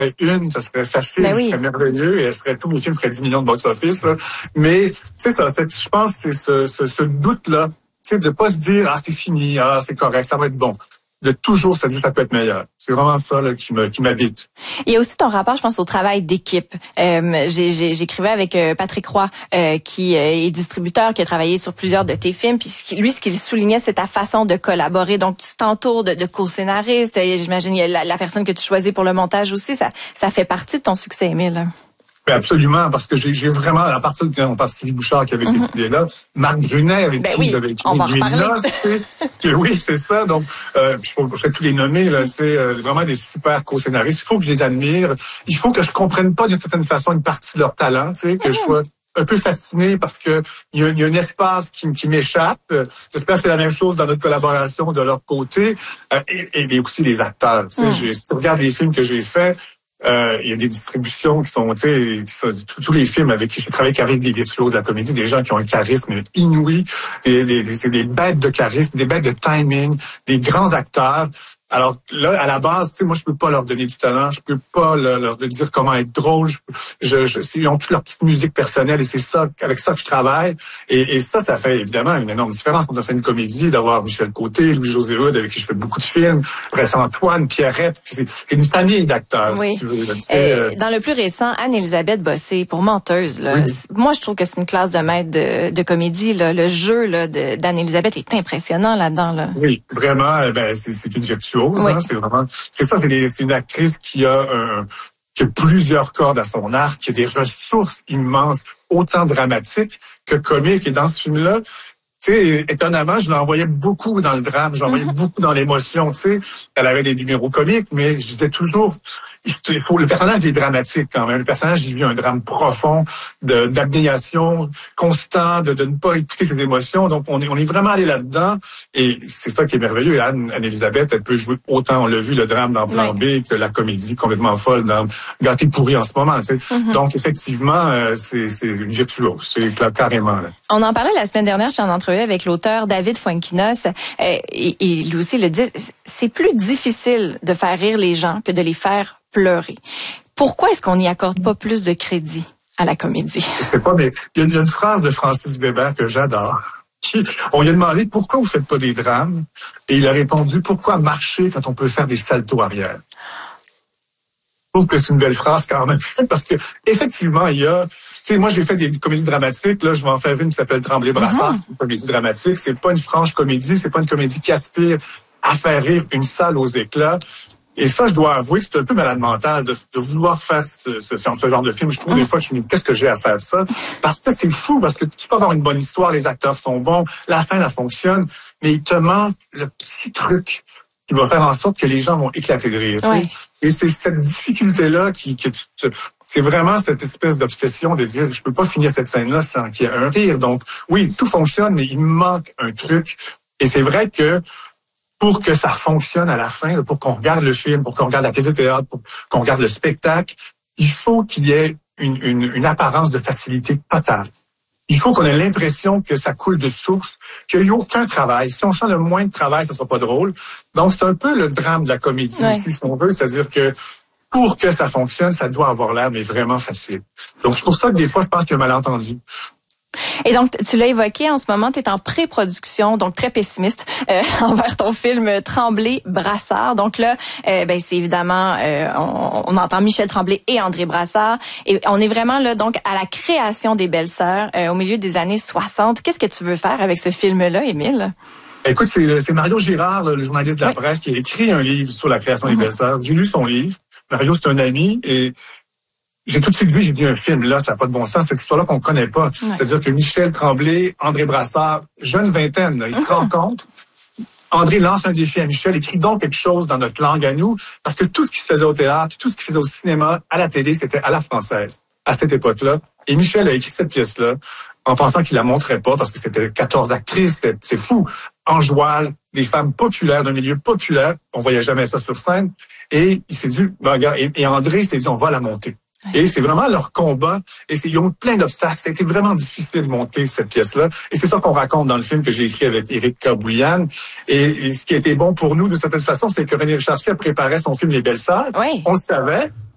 une, ça serait facile, Ben oui. ça serait merveilleux, et tous mes films feraient 10 millions de box-office, là. Mais, tu sais, je pense que c'est ce doute-là, tu sais, de pas se dire, ah, c'est fini, ah, c'est correct, ça va être bon. De toujours se dire, ça peut être meilleur. C'est vraiment ça, là, qui m'habite. Il y a aussi ton rapport, je pense, au travail d'équipe. J'écrivais avec Patrick Roy, qui est distributeur, qui a travaillé sur plusieurs de tes films. Puis ce qu'il soulignait, c'est ta façon de collaborer. Donc, tu t'entoures de co-scénaristes. J'imagine la personne que tu choisis pour le montage aussi. Ça fait partie de ton succès, Émile. Ben absolument, parce que j'ai vraiment, à partir de quand on parle de Sylvie Bouchard qui avait cette idée-là, Marc Brunet avec qui j'avais écrit Nuit de noces, tu sais. Oui, c'est ça. Donc, je vais tous les nommer, là, tu sais, vraiment des super co-scénaristes. Il faut que je les admire. Il faut que je comprenne pas d'une certaine façon une partie de leur talent, tu sais, que je sois un peu fasciné parce que il y a un espace qui m'échappe. J'espère que c'est la même chose dans notre collaboration de leur côté. Et aussi les acteurs. Tu sais, si tu regardes les films que j'ai faits, il y a des distributions qui sont, tu sais, tous les films avec qui je travaille avec des virtuoses de la comédie, des gens qui ont un charisme inouï, c'est des bêtes de charisme, des bêtes de timing, des grands acteurs. Alors là, à la base, tu sais, moi, je peux pas leur donner du talent, je peux pas leur dire comment être drôle. Ils ont toute leur petite musique personnelle et c'est ça, avec ça que je travaille. Et ça fait évidemment une énorme différence quand on fait une comédie, d'avoir Michel Côté, Louis-José Hood, avec qui je fais beaucoup de films, Antoine, Pierrette, c'est une famille d'acteurs, oui. Si tu veux. Là, dans le plus récent, Anne-Élisabeth Bossé, pour Menteuse, là, moi, je trouve que c'est une classe de maître de comédie. Là. Le jeu là, d'Anne-Élisabeth est impressionnant là-dedans. Là. Oui, vraiment, c'est une virtuose. Oui. Hein, c'est une actrice qui a plusieurs cordes à son arc, qui a des ressources immenses, autant dramatiques que comiques. Et dans ce film-là, tu sais, étonnamment, je l'envoyais beaucoup dans le drame, je l'envoyais beaucoup dans l'émotion, tu sais. Elle avait des numéros comiques, mais je disais toujours, le personnage est dramatique quand même. Le personnage, il vit un drame profond d'abnégation constant, de ne pas écouter ses émotions. Donc, on est vraiment allé là-dedans. Et c'est ça qui est merveilleux. Et Anne-Élisabeth, elle peut jouer autant, on l'a vu, le drame dans Plan B, que la comédie complètement folle dans Gâté pourri en ce moment, tu sais. Donc, effectivement, c'est une virtuose. C'est carrément, là. On en parlait la semaine dernière, j'étais en entrevue avec l'auteur David Fuenquinos, et lui aussi le dit, c'est plus difficile de faire rire les gens que de les faire pleurer. Pourquoi est-ce qu'on n'y accorde pas plus de crédit à la comédie? Je sais pas, mais il y a une phrase de Francis Weber que j'adore. On lui a demandé pourquoi vous faites pas des drames, et il a répondu pourquoi marcher quand on peut faire des saltos arrière. Je trouve que c'est une belle phrase quand même, parce que effectivement, il y a, tu sais, moi j'ai fait des comédies dramatiques, là, je vais en faire une qui s'appelle Tremblay-Brassard, c'est une comédie dramatique, c'est pas une franche comédie, c'est pas une comédie qui aspire à faire rire une salle aux éclats. Et ça, je dois avouer que c'est un peu malade mental de vouloir faire ce genre de film. Je trouve des fois, je me dis, qu'est-ce que j'ai à faire de ça? Parce que c'est fou, parce que tu peux avoir une bonne histoire, les acteurs sont bons, la scène, elle fonctionne, mais il te manque le petit truc qui va faire en sorte que les gens vont éclater de rire. Ouais. Et c'est cette difficulté-là c'est vraiment cette espèce d'obsession de dire, je peux pas finir cette scène-là sans qu'il y ait un rire. Donc, oui, tout fonctionne, mais il manque un truc. Et c'est vrai que pour que ça fonctionne à la fin, pour qu'on regarde le film, pour qu'on regarde la pièce de théâtre, pour qu'on regarde le spectacle, il faut qu'il y ait une apparence de facilité totale. Il faut qu'on ait l'impression que ça coule de source, qu'il n'y a eu aucun travail. Si on sent le moins de travail, ça sera pas drôle. Donc, c'est un peu le drame de la comédie aussi, si on veut. C'est-à-dire que pour que ça fonctionne, ça doit avoir l'air, mais vraiment facile. Donc, c'est pour ça que des fois, je pense qu'il y a un malentendu. Et donc, tu l'as évoqué, en ce moment, tu es en pré-production, donc très pessimiste envers ton film Tremblay-Brassard. Donc là, c'est évidemment, on entend Michel Tremblay et André Brassard. Et on est vraiment là, donc, à la création des Belles-Sœurs au milieu des années 60. Qu'est-ce que tu veux faire avec ce film-là, Émile? Écoute, c'est Mario Girard, le journaliste de la presse, qui a écrit un livre sur la création des Belles-Sœurs. J'ai lu son livre. Mario, c'est un ami, et j'ai tout de suite vu, j'ai dit un film là, ça n'a pas de bon sens, cette histoire-là qu'on connaît pas. C'est-à-dire que Michel Tremblay, André Brassard, jeune vingtaine, là, ils se rencontrent. André lance un défi à Michel, écrit donc quelque chose dans notre langue à nous, parce que tout ce qui se faisait au théâtre, tout ce qui se faisait au cinéma, à la télé, c'était à la française, à cette époque-là. Et Michel a écrit cette pièce-là en pensant qu'il la montrait pas, parce que c'était 14 actrices, c'est fou. Enjoual, des femmes populaires, d'un milieu populaire, on voyait jamais ça sur scène. Et il s'est dit, et André s'est dit, on va la monter. Et c'est vraiment leur combat. Et ils ont eu plein d'obstacles. Ça a été vraiment difficile de monter cette pièce-là. Et c'est ça qu'on raconte dans le film que j'ai écrit avec Éric Caboulian. Et ce qui a été bon pour nous, de certaine façon, c'est que René Chartier préparait son film Les Belles-Sœurs. Oui. On le savait.